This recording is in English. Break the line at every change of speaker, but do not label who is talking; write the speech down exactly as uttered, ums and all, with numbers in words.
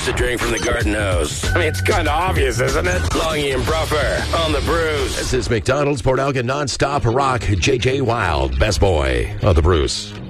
to drink from the garden hose. I mean, it's kind of obvious, isn't it? Longy and Bruffer on the Bruce.
This is McDonald's Port Elgin nonstop rock. J J Wild, best boy of the Bruce.